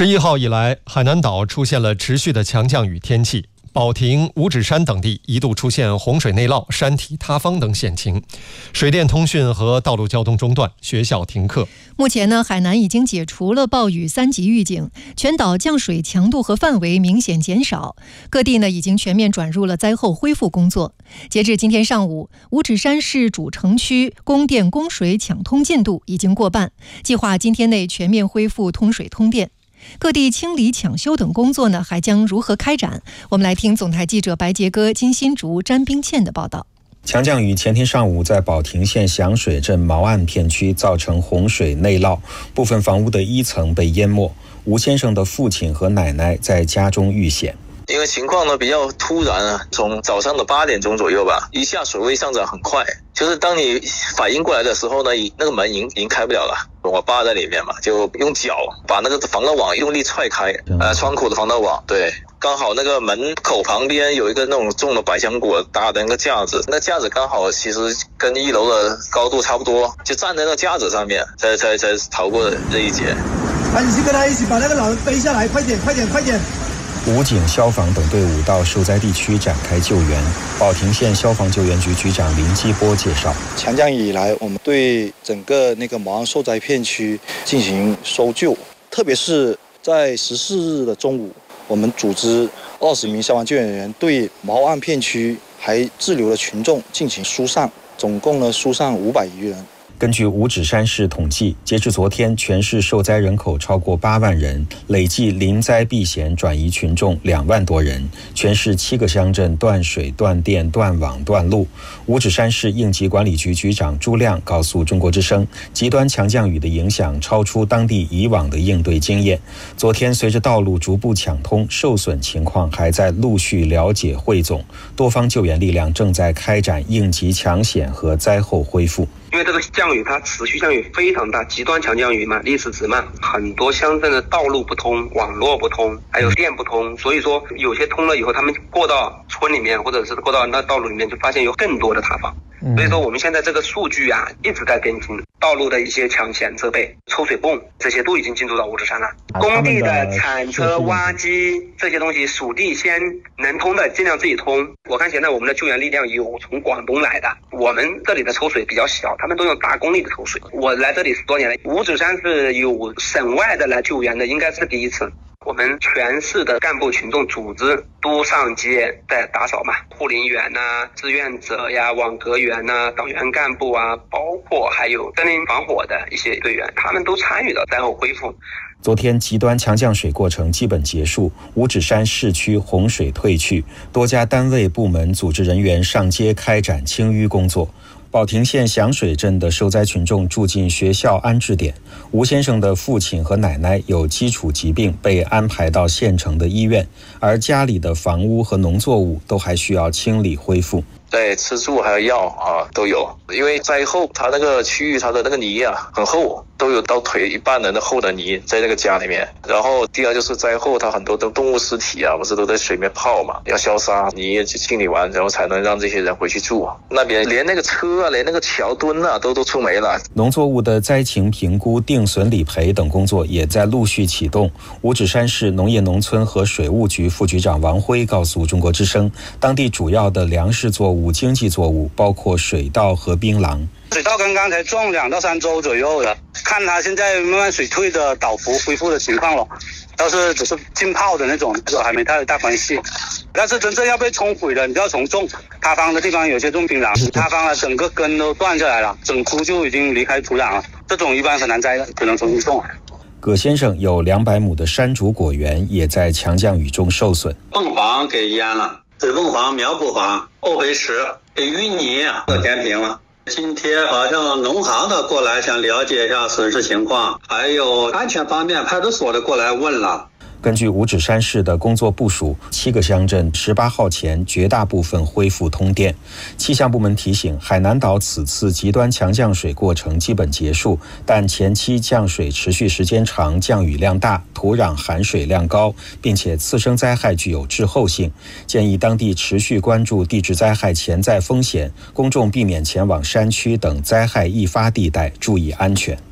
11号以来，海南岛出现了持续的强降雨天气，保亭、五指山等地一度出现洪水内涝、山体塌方等险情，水电通讯和道路交通中断，学校停课。 目前呢，海南已经解除了暴雨3级预警，全岛降水强度和范围明显减少，各地呢已经全面转入了灾后恢复工作。截至今天上午，五指山市主城区供电供水抢通进度已经过半，计划今天内全面恢复通水通电。各地清理抢修等工作呢，还将如何开展？我们来听总台记者白杰哥、金新竹、詹冰倩的报道。 强降雨前天上午在保亭县响水镇毛岸片区造成洪水内涝，部分房屋的1层被淹没。吴先生的父亲和奶奶在家中遇险。 因为情况呢比较突然啊，从早上的8点钟左右吧，一下水位上涨很快，就是当你反应过来的时候呢，那个门已经开不了了。我爸在里面嘛，就用脚把那个防盗网用力踹开，窗口的防盗网，对，刚好那个门口旁边有一个那种种了百香果大的那个架子，那架子刚好其实跟1楼的高度差不多，就站在那个架子上面，才逃过这一劫。 你去跟他一起把那个老人背下来，快点！ 武警、消防等队伍到受灾地区展开救援。保亭县消防救援局局长林基波介绍， 强降雨以来，我们对整个那个毛岸受灾片区进行搜救，特别是在14日的中午，我们组织20名消防救援员对毛岸片区还滞留的群众进行疏散，总共呢疏散500余人。 根据五指山市统计，截至昨天，全市受灾人口超过8万人，累计临灾避险转移群众2万多人。全市7个乡镇断水、断电、断网、断路。五指山市应急管理局局长朱亮告诉中国之声，极端强降雨的影响超出当地以往的应对经验。昨天随着道路逐步抢通，受损情况还在陆续了解汇总，多方救援力量正在开展应急抢险和灾后恢复。 因为这个降雨它持续降雨非常大，极端强降雨嘛，历史值嘛，很多乡镇的道路不通，网络不通，还有电不通，所以说有些通了以后，他们过到村里面或者是过到那道路里面，就发现有更多的塌方。所以说我们现在这个数据啊一直在更新，道路的一些抢险设备、抽水泵这些都已经进入到五指山了。工地的铲车、挖机这些东西，属地先能通的尽量自己通。我看现在我们的救援力量有从广东来的，我们这里的抽水比较小，他们都用大功率的抽水。我来这里10多年了，五指山是有省外的来救援的，应该是第一次。我们全市的干部群众组织都上街在打扫嘛，护林员呐、志愿者呀、网格员呐、党员干部啊，包括还有森林防火的一些队员，他们都参与了灾后恢复。 昨天极端强降水过程基本结束，五指山市区洪水退去，多家单位部门组织人员上街开展清淤工作。保亭县响水镇的受灾群众住进学校安置点，吴先生的父亲和奶奶有基础疾病，被安排到县城的医院，而家里的房屋和农作物都还需要清理恢复。 对，吃住还有药啊都有，因为灾后它那个区域它的那个泥啊很厚，都有到腿一半的厚的泥在那个家里面。然后第二就是灾后它很多的动物尸体啊不是都在水面泡嘛，要消杀泥去清理完，然后才能让这些人回去住。那边连那个车啊连那个桥墩啊都出没了。 农作物的灾情评估、定损理赔等工作也在陆续启动。五指山市农业农村和水务局副局长王辉告诉中国之声，当地主要的粮食作物、经济作物包括水稻和槟榔。 水稻刚刚才种2到3周左右了，看它现在慢慢水退的倒伏恢复的情况了，倒是只是浸泡的那种，这个还没太大关系。但是真正要被冲毁了，你就要从种塌方的地方，有些种槟榔，塌方了整个根都断下来了，整株就已经离开土壤了，这种一般很难栽的，只能重新种。 葛先生有200亩的山竹果园也在强降雨中受损， 凤凰给淹了，水凤凰、苗圃黄、后肥石给淤泥都填平了。今天好像农行的过来想了解一下损失情况，还有安全方面派出所的过来问了。 根据五指山市的工作部署，7个乡镇18号前绝大部分恢复通电。气象部门提醒，海南岛此次极端强降水过程基本结束，但前期降水持续时间长，降雨量大，土壤含水量高，并且次生灾害具有滞后性，建议当地持续关注地质灾害潜在风险，公众避免前往山区等灾害易发地带，注意安全。